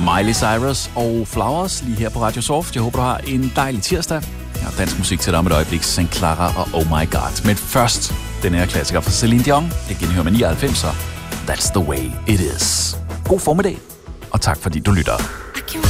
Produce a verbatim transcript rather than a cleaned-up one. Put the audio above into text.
Miley Cyrus og Flowers lige her på Radio Soft. Jeg håber, du har en dejlig tirsdag. Jeg har dansk musik til dig om et øjeblik. Saint Clara og Oh My God. Men først, den her klassiker fra Celine Dion. Det genhører med nioghalvfemser. That's the way it is. God formiddag, og tak fordi du lytter.